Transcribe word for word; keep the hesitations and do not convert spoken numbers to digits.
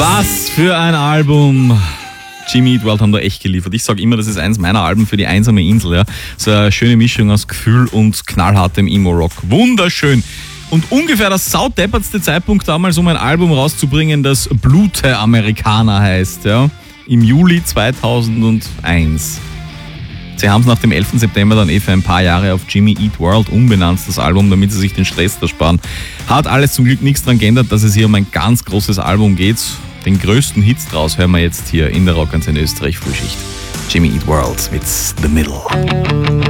Was für ein Album. Jimmy Eat World haben da echt geliefert. Ich sage immer, das ist eins meiner Alben für die einsame Insel. Ja. So eine schöne Mischung aus Gefühl und knallhartem Emo-Rock. Wunderschön. Und ungefähr das saudeppertste Zeitpunkt damals, um ein Album rauszubringen, das Blute Amerikaner heißt. Ja. Im Juli zweitausendeins. Sie haben es nach dem elften September dann eh für ein paar Jahre auf Jimmy Eat World umbenannt, das Album, damit sie sich den Stress ersparen. Hat alles zum Glück nichts daran geändert, dass es hier um ein ganz großes Album geht. Den größten Hits draus hören wir jetzt hier in der Rockantenne Österreich Frühschicht. Jimmy Eat World mit The Middle.